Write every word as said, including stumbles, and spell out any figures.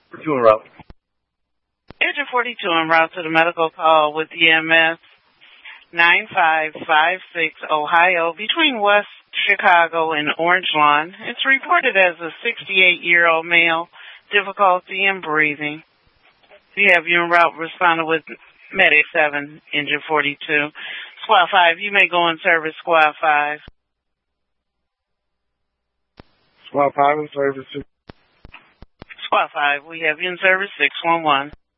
Two en route. Engine forty-two en route to the medical call with E M S nine five five six Ohio between West Chicago and Orange Lawn. It's reported as a sixty-eight-year-old male, difficulty in breathing. You have you en route responding with Medic seven, Engine forty-two. Squad five, you may go in service, Squad five. Squad five in service. Squad five, we have you in service, six one one.